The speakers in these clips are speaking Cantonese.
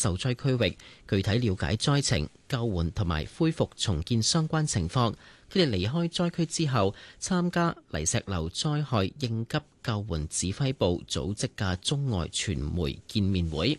受災區域，具體了解災情、救援同埋恢復重建相關情況。佢哋離開災區之後，參加泥石流災害應急救援指揮部組織嘅中外傳媒見面會。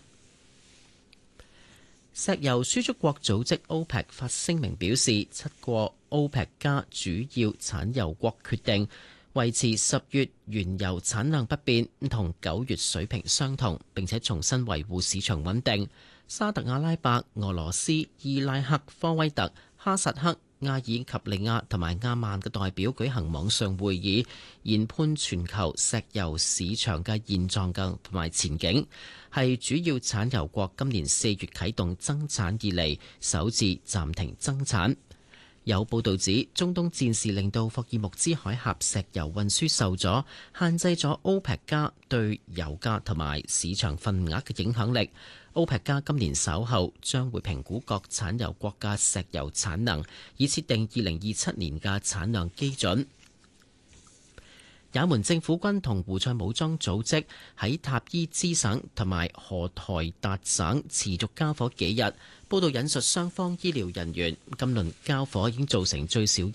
石油輸出國組織 OPEC 發聲明表示，7個 OPEC 加主要產油國決定維持10月原油產量不變，同9月水平相同，並且重新維護市場穩定。沙特阿拉伯、俄羅斯、伊拉克、科威特、哈薩克、阿爾及利亞同埋亞曼嘅代表舉行網上會議，研判全球石油市場嘅現狀同埋前景，係主要產油國今年4月啟動增產以嚟首次暫停增產。有報導指，中東戰事令到霍爾木茲海峽石油運輸受阻，限制咗 OPEC 加對油價同埋市場份額嘅影響力。OPEC 加今年稍後將會評估各產油國嘅石油產能，以設定2027年嘅產量基準。也門政府軍同胡塞武裝組織喺塔伊茲省同埋荷台達省持續交火幾日。報道引述雙方醫療人員，今輪交火已經造成最少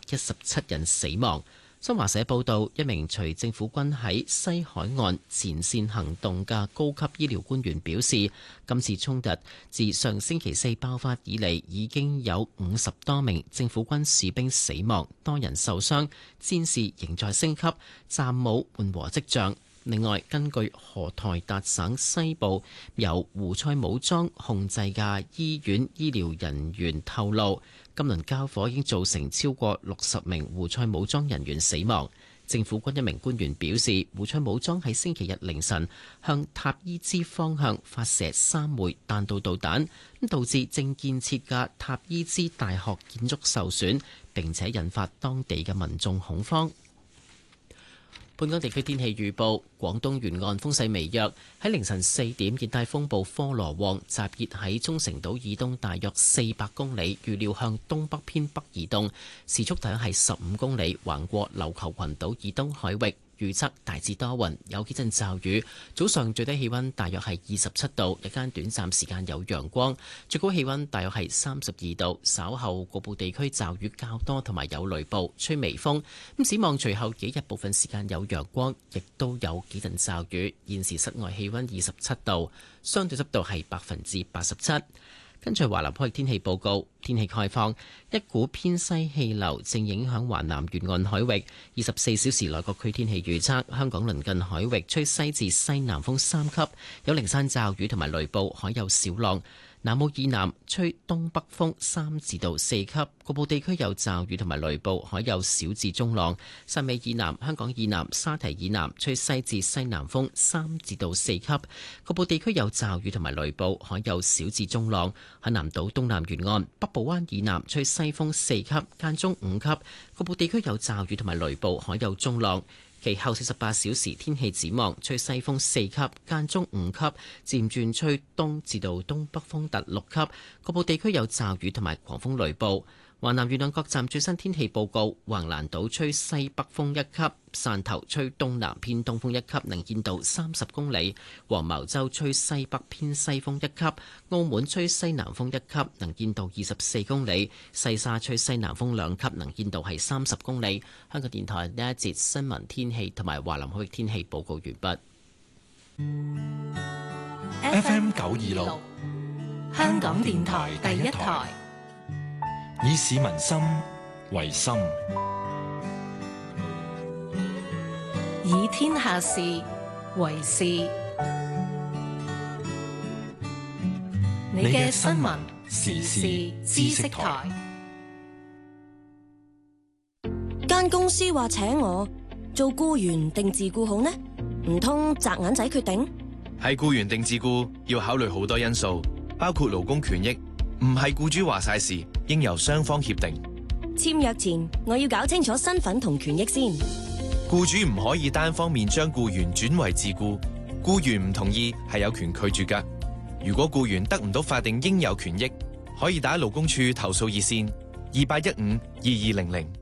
117人死亡。新華社報道，一名隨政府軍喺西海岸前線行動嘅高級醫療官員表示，今次衝突自上星期4爆發以嚟，已經有50多名政府軍士兵死亡，多人受傷，戰事仍在升級，暫冇緩和跡象。另外，根據荷台達省西部由胡塞武裝控制嘅醫院醫療人員透露，今輪交火已經造成超過60名胡塞武裝人員死亡。政府軍一名官員表示，胡塞武裝喺星期日凌晨向塔伊茲方向發射3枚彈道導彈，導致正建設嘅塔伊茲大學建築受損，並且引發當地嘅民眾恐慌。本港地區天氣預報：廣東沿岸風勢微弱，喺凌晨4點，熱帶風暴科羅旺集結喺沖繩島以東大約400公里，預料向東北偏北移動，時速大約係15公里，橫過琉球群島以東海域。預測大致多雲，有幾陣驟雨。早上最低氣溫大約係27度，日間短暫時間有陽光，最高氣溫大約係32度。稍後局部地區驟雨較多，同埋有雷暴，吹微風。咁展望隨後幾日部分時間有陽光，亦都有幾陣驟雨。現時室外氣溫27度，相對濕度係87%。跟住華南海域天氣報告，天氣概況，一股偏西氣流正影響華南沿岸海域。24小時內各區天氣預測，香港鄰近海域吹西至西南風3級，有零散驟雨同埋雷暴，海有小浪。南澳以南吹東北風3至到4級，局部地區有驟雨同埋雷暴，海有小至中浪。汕尾以南、香港以南、沙堤以南吹西至西南風3至到4級，局部地區有驟雨同埋雷暴，海有小至中浪。喺南島東南沿岸、北部灣以南吹西風4級，間中5級，局部地區有驟雨同埋雷暴，海有中浪。其後48小時天氣展望，吹西風4級，間中5級，漸轉吹東至到東北風達6級，局部地區有驟雨同埋狂風雷暴。華南沿岸各站最新天氣報告：橫瀾島吹西北風1級，汕頭吹東南偏東風1級，能見度30公里；黃茅洲吹西北偏西風1級，澳門吹西南風1級，能見度24公里；西沙吹西南風2級，能見度係30公里。香港電台呢一節新聞天氣同埋華南海域天氣報告完畢。 FM 926，香港電台第一台。以市民心為心， 以天下事為事。你嘅新聞時事知識台。 間公司話請我做僱員定自僱好呢？唔通擲銀仔決定？ 係僱員定自僱要考慮好多因素，包括勞工權益，唔係僱主話晒事。應由雙方協定。 簽約前，我要搞清楚身份同權益先。 僱主唔可以單方面將僱員轉為自僱，僱員唔同意係有權拒絕㗎。如果僱員得唔到法定應有權益，可以打勞工處投訴熱線28152200。